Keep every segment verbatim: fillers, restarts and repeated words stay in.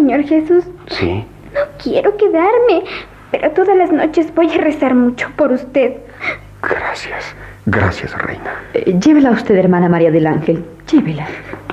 Señor Jesús. Sí. No quiero quedarme, pero todas las noches voy a rezar mucho por usted. Gracias, gracias, reina. Eh, llévela usted, hermana María del Ángel, llévela.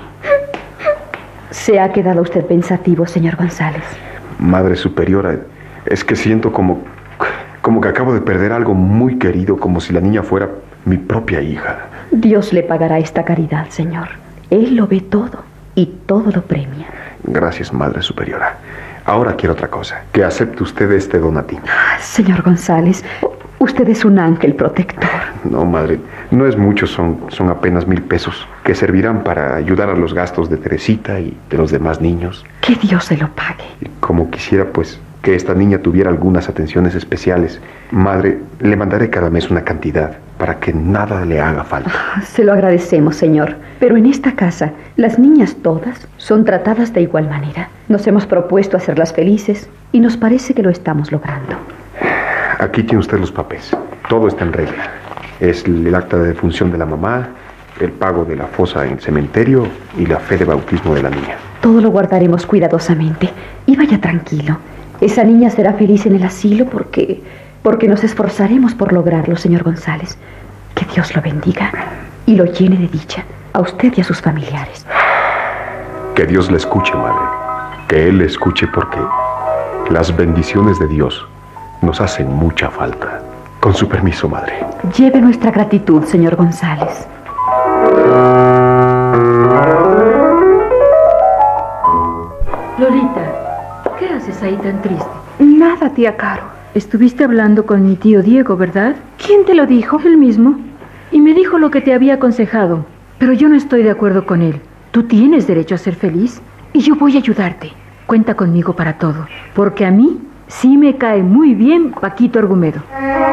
¿Se ha quedado usted pensativo, señor González? Madre Superiora, es que siento como, como que acabo de perder algo muy querido, como si la niña fuera mi propia hija. Dios le pagará esta caridad, señor. Él lo ve todo y todo lo premia. Gracias, Madre Superiora. Ahora quiero otra cosa, que acepte usted este donatín. Ah, señor González, usted es un ángel protector. No, madre, no es mucho, son, son apenas mil pesos, que servirán para ayudar a los gastos de Teresita y de los demás niños. Que Dios se lo pague. Y como quisiera, pues, que esta niña tuviera algunas atenciones especiales, madre, le mandaré cada mes una cantidad para que nada le haga falta. Ah, se lo agradecemos, señor. Pero en esta casa, las niñas todas son tratadas de igual manera. Nos hemos propuesto hacerlas felices y nos parece que lo estamos logrando. Aquí tiene usted los papeles. Todo está en regla. Es el acta de defunción de la mamá, el pago de la fosa en el cementerio y la fe de bautismo de la niña. Todo lo guardaremos cuidadosamente. Y vaya tranquilo. Esa niña será feliz en el asilo porque... porque nos esforzaremos por lograrlo, señor González. Que Dios lo bendiga y lo llene de dicha, a usted y a sus familiares. Que Dios le escuche, madre. Que Él le escuche porque las bendiciones de Dios nos hacen mucha falta. Con su permiso, madre. Lleve nuestra gratitud, señor González. Lolita, ¿qué haces ahí tan triste? Nada, tía Caro. Estuviste hablando con mi tío Diego, ¿verdad? ¿Quién te lo dijo? Él mismo. Y me dijo lo que te había aconsejado. Pero yo no estoy de acuerdo con él. Tú tienes derecho a ser feliz y yo voy a ayudarte. Cuenta conmigo para todo. Porque a mí sí me cae muy bien Paquito Argumedo.